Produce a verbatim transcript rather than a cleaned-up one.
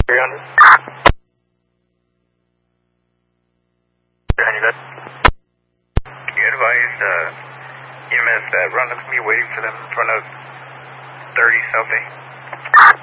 three hundred. You advised uh, E M S that Ronald's going to be waiting for them in front of thirty South A.